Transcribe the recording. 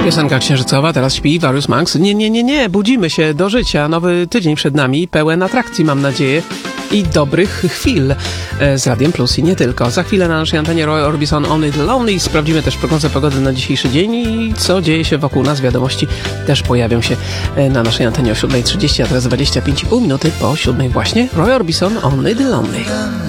Piosenka księżycowa, teraz śpi Various Monks. Nie, budzimy się do życia. Nowy tydzień przed nami, pełen atrakcji, mam nadzieję, i dobrych chwil z Radiem Plus i nie tylko. Za chwilę na naszej antenie Roy Orbison Only the Lonely. Sprawdzimy też prognozę pogody na dzisiejszy dzień i co dzieje się wokół nas. Wiadomości też pojawią się na naszej antenie o 7:30, a teraz 25,5 minuty po 7 właśnie. Roy Orbison Only the Lonely.